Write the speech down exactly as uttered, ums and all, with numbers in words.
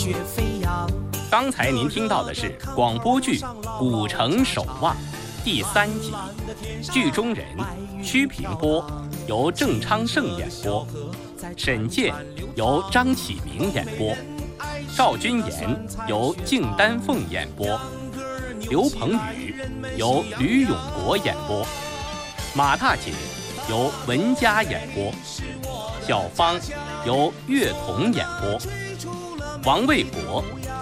雪飞扬。 刚才您听到的是广播剧《古城守望》第三集，剧中人屈平波由郑昌盛演播，沈健由张启明演播，赵君妍由敬丹凤演播，刘鹏宇由吕永国演播，马大姐由文佳演播，小芳由岳彤演播，王卫国